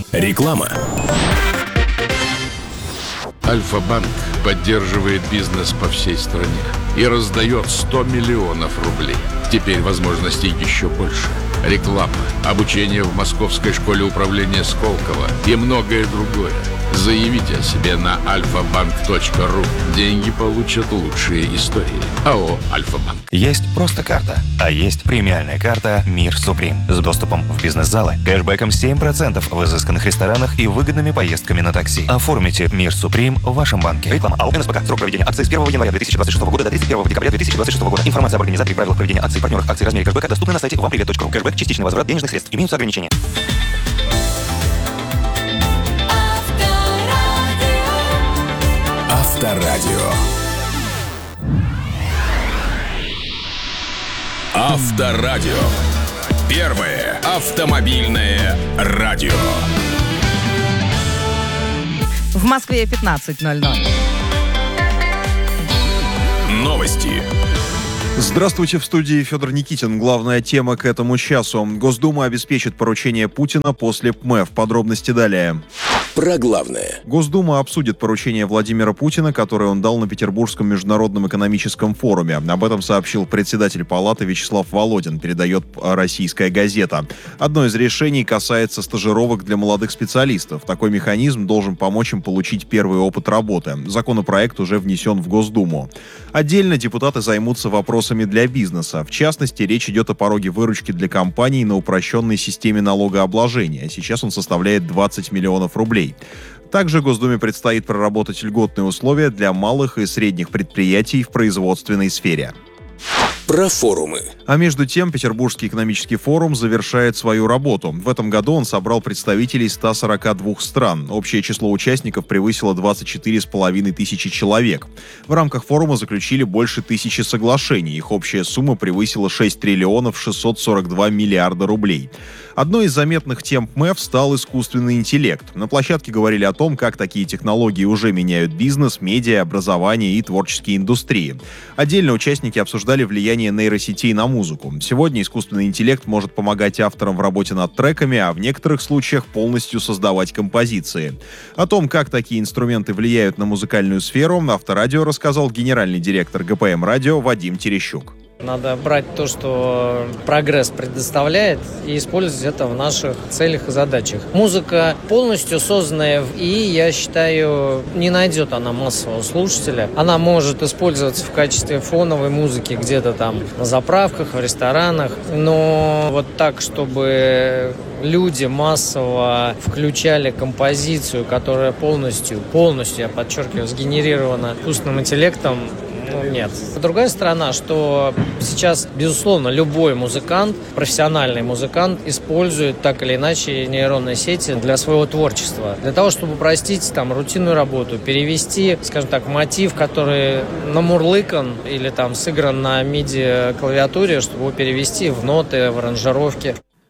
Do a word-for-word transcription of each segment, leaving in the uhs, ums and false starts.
Реклама. Альфа-банк поддерживает бизнес по всей стране и раздает сто миллионов рублей. Теперь возможностей еще больше. Реклама, обучение в Московской школе управления Сколково и многое другое. Заявите о себе на альфа банк точка ру. Деньги получат лучшие истории. АО «Альфа-банк». Есть просто карта, а есть премиальная карта «Мир Суприм» с доступом в бизнес-залы, кэшбэком семь процентов в изысканных ресторанах и выгодными поездками на такси. Оформите «Мир Суприм» в вашем банке. Реклама. АО «НСПК». Срок проведения акции с первого января две тысячи двадцать шестого года до тридцать первого декабря две тысячи двадцать шестого года. Информация об организаторе и правилах проведения акций, партнерах акций, размере кэшбэка доступна на сайте вампривет точка ру. Кэшбэк – частичный возврат денежных средств. Имеются ограничения. Авторадио. Авторадио. Первое автомобильное радио. В Москве пятнадцать ноль ноль. Новости. Здравствуйте, в студии Федор Никитин. Главная тема к этому часу. Госдума обеспечит поручение Путина после ПМЭФ. Подробности далее. Про главное. Госдума обсудит поручение Владимира Путина, которое он дал на Петербургском международном экономическом форуме. Об этом сообщил председатель палаты Вячеслав Володин, передает «Российская газета». Одно из решений касается стажировок для молодых специалистов. Такой механизм должен помочь им получить первый опыт работы. Законопроект уже внесен в Госдуму. Отдельно депутаты займутся вопросами для бизнеса. В частности, речь идет о пороге выручки для компаний на упрощенной системе налогообложения. Сейчас он составляет двадцать миллионов рублей. Также Госдуме предстоит проработать льготные условия для малых и средних предприятий в производственной сфере. Про форумы. А между тем, Петербургский экономический форум завершает свою работу. В этом году он собрал представителей ста сорока двух стран. Общее число участников превысило двадцать четыре с половиной тысячи человек. В рамках форума заключили больше тысячи соглашений. Их общая сумма превысила шесть триллионов шестьсот сорок два миллиарда рублей. Одной из заметных тем ПМЭФ стал искусственный интеллект. На площадке говорили о том, как такие технологии уже меняют бизнес, медиа, образование и творческие индустрии. Отдельно участники обсуждали влияние нейросетей на музыку. Сегодня искусственный интеллект может помогать авторам в работе над треками, а в некоторых случаях полностью создавать композиции. О том, как такие инструменты влияют на музыкальную сферу, Авторадио рассказал генеральный директор ГПМ-радио Вадим Терещук. Надо брать то, что прогресс предоставляет, и использовать это в наших целях и задачах. Музыка, полностью созданная в ИИ, я считаю, не найдет она массового слушателя. Она может использоваться в качестве фоновой музыки где-то там на заправках, в ресторанах, но вот так, чтобы люди массово включали композицию, которая полностью, полностью, я подчеркиваю, сгенерирована искусственным интеллектом, ну, нет. Другая сторона, что сейчас, безусловно, любой музыкант, профессиональный музыкант, использует так или иначе нейронные сети для своего творчества. Для того, чтобы упростить там рутинную работу, перевести, скажем так, мотив, который намурлыкан или там сыгран на миди-клавиатуре, чтобы его перевести в ноты, в аранжировки.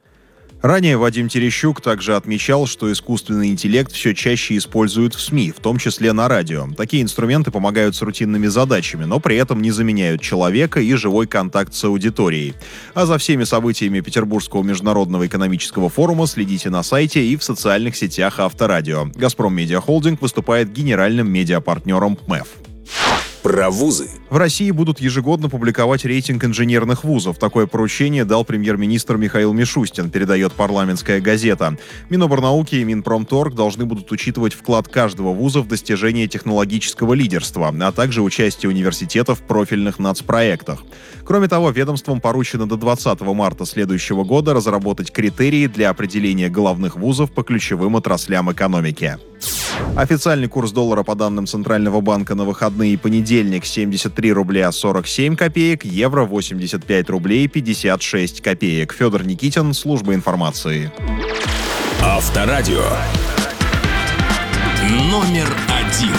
Ранее Вадим Терещук также отмечал, что искусственный интеллект все чаще используют в СМИ, в том числе на радио. Такие инструменты помогают с рутинными задачами, но при этом не заменяют человека и живой контакт с аудиторией. А за всеми событиями Петербургского международного экономического форума следите на сайте и в социальных сетях Авторадио. «Газпром Медиа Холдинг» выступает генеральным медиапартнером ПМЭФ. Про вузы. В России будут ежегодно публиковать рейтинг инженерных вузов. Такое поручение дал премьер-министр Михаил Мишустин, передает «Парламентская газета». Миноборнауки и Минпромторг должны будут учитывать вклад каждого вуза в достижение технологического лидерства, а также участие университетов в профильных нацпроектах. Кроме того, ведомствам поручено до двадцатого марта следующего года разработать критерии для определения головных вузов по ключевым отраслям экономики. Официальный курс доллара по данным Центрального банка на выходные и понедельник семьдесят три рубля сорок семь копеек, евро восемьдесят пять рублей пятьдесят шесть копеек. Федор Никитин, служба информации. Авторадио. Номер один.